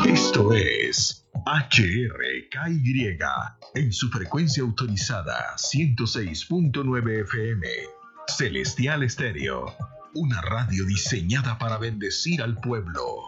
Esto es HRKY en su frecuencia autorizada 106.9 FM. Celestial Estéreo, una radio diseñada para bendecir al pueblo.